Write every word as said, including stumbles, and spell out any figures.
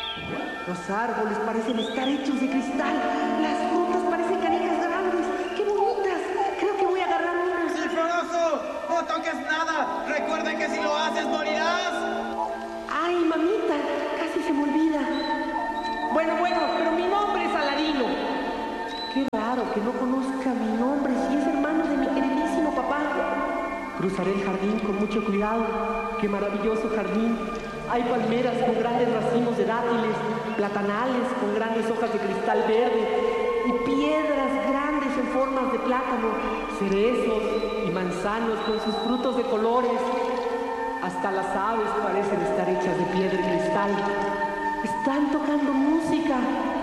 Los árboles parecen estar hechos de cristal. Las frutas parecen canicas grandes. ¡Qué bonitas! Creo que voy a agarrar unas. ¡Sinforoso! ¡No toques nada! ¡Recuerden que si lo haces morirás! ¡Ay, mamita! Casi se me olvida. Bueno, bueno, pero mi nombre es Aladino. Qué raro que no conozca mi nombre si es hermano de mi queridísimo papá. Cruzaré el jardín con mucho cuidado. ¡Qué maravilloso jardín! Hay palmeras con grandes racimos de dátiles, platanales con grandes hojas de cristal verde y piedras grandes en formas de plátano, cerezos y manzanos con sus frutos de colores. Hasta las aves parecen estar hechas de piedra y cristal. Están tocando música.